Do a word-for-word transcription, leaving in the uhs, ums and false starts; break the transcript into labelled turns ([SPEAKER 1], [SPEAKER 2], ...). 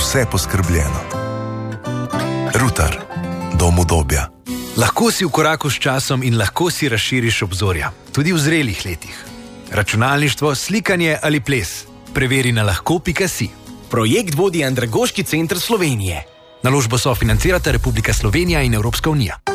[SPEAKER 1] vse poskrbljeno. Rutar, dom udobja.
[SPEAKER 2] Lahko si v koraku s časom in lahko si razširiš obzorja, tudi v zrelih letih. Računalništvo, slikanje ali ples. Preveri na lahko pika si.
[SPEAKER 3] Projekt vodi Andragoški center Slovenije.
[SPEAKER 2] Naložbo sofinancirata Republika Slovenija in Evropska unija.